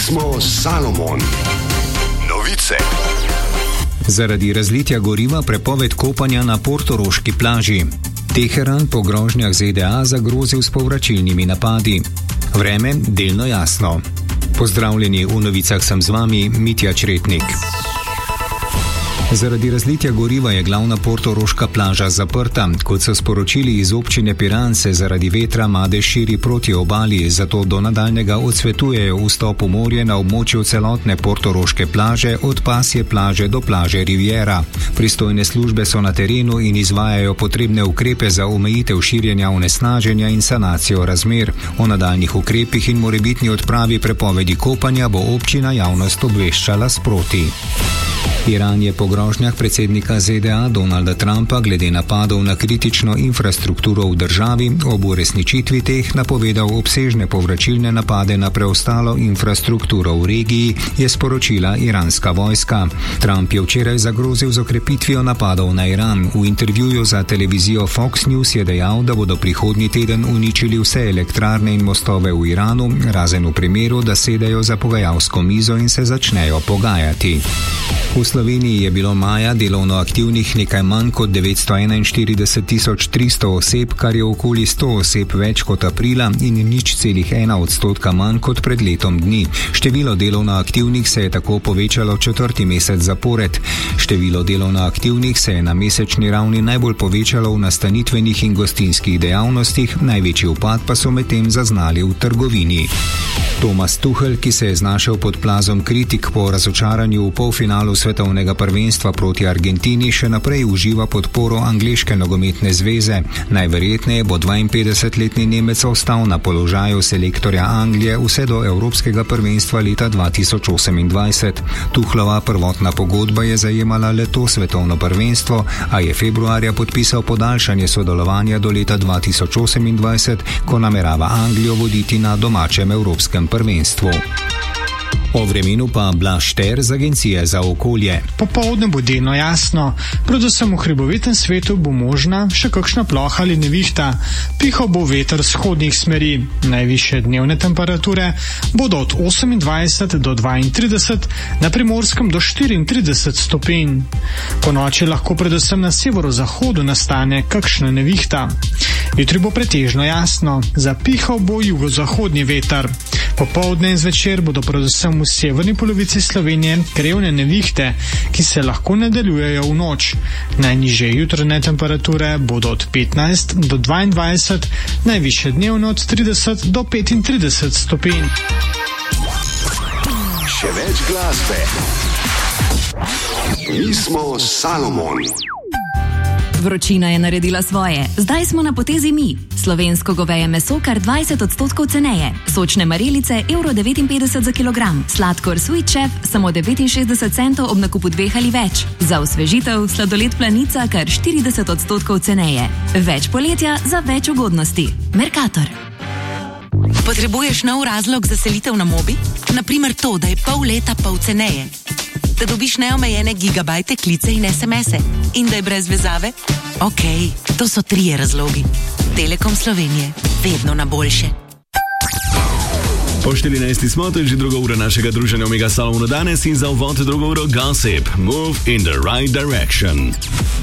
Pismo Salomon. Novice. Zaradi razlitja goriva prepoved kopanja na portoroški plaži. Teheran po grožnjah ZDA zagrozil s povračilnimi napadi. Vreme delno jasno. Pozdravljeni, v novicah sem z vami, Mitja Čretnik. Zaradi razlitja goriva je glavna portoroška plaža zaprta. Kot so sporočili iz občine Piran, se zaradi vetra Madež širi proti obali, zato do nadaljnjega odsvetujejo vstop v morje na območju celotne portoroške plaže, od pasje plaže do plaže Riviera. Pristojne službe so na terenu in izvajajo potrebne ukrepe za omejitev širjenja onesnaženja in sanacijo razmer. O nadaljnjih ukrepih in morebitni odpravi prepovedi kopanja bo občina javnost obveščala sproti. Iran je po grožnjah predsednika ZDA Donalda Trumpa glede napadov na kritično infrastrukturo v državi ob uresničitvi teh napovedal obsežne povračilne napade na preostalo infrastrukturo v regiji, je sporočila iranska vojska. Trump je včeraj zagrozil z okrepitvijo napadov na Iran. V intervjuju za televizijo Fox News je dejal, da bodo prihodnji teden uničili vse elektrarne in mostove v Iranu, razen v primeru, da sedejo za pogajalsko mizo in se začnejo pogajati. V Sloveniji je bilo maja delovno aktivnih nekaj manj kot 941.300 oseb, kar je okoli 100 oseb več kot aprila in 0,1% manj kot pred letom dni. Število delovno aktivnih se je tako povečalo četrti mesec zapored. Število delovno aktivnih se je na mesečni ravni najbolj povečalo v nastanitvenih in gostinskih dejavnostih, največji upad pa so medtem zaznali v trgovini. Thomas Tuchel, ki se je znašel pod plazom kritik po razočaranju v polfinalu svetovnega prvenstva proti Argentini, še naprej uživa podporo angleške nogometne zveze. Najverjetneje bo 52-letni Nemec ostal na položaju selektorja Anglije vse do evropskega prvenstva leta 2028. Tuchlova prvotna pogodba je zajemala le to svetovno prvenstvo, a je februarja podpisal podaljšanje sodelovanja do leta 2028, ko namerava Anglijo voditi na domačem evropskem prvenstvu. O vremenu pa Blaž Šter z Agencije za okolje. Popoldne bo delno jasno, predvsem v hribovitem svetu bo možna še kakšna ploha ali nevihta. Pihal bo veter vzhodnih smeri. Najvišje dnevne temperature bodo od 28 do 32, na Primorskem do 34 stopinj. Po noči lahko predvsem na severozahodu nastane kakšna nevihta. Jutri bo pretežno jasno, zapihal bo jugozahodni veter. Popoldne in zvečer bodo predvsem v severni polovici Slovenije krevne nevihte, ki se lahko nadaljujejo v noč. Najnižje jutranje temperature bodo od 15 do 22, najvišje dnevne od 30 do 35 stopinj. Še več glasbe. Pismo Salomon. Vročina je naredila svoje. Zdaj smo na potezi mi. Slovensko goveje meso kar 20% ceneje. Sočne marelice €1,59 za kilogram. Sladkor Sweet Chef samo 69 centov ob nakupu 2 ali več. Za osvežitev sladoled Planica kar 40% ceneje. Več poletja za več ugodnosti. Mercator. Potrebuješ nov razlog za selitev na Mobi? Naprimer to, da je pol leta pol ceneje. Da dobiš neomejene gigabajte, klice in SMS-e. In da je brez vezave? Okej, to so 3 razlogi. Telekom Slovenije. Vedno na boljše. Po 14. smo, to je že druga ura našega druženja Omega Salomona danes in za uvod drugo uro Gossip. Move in the right direction.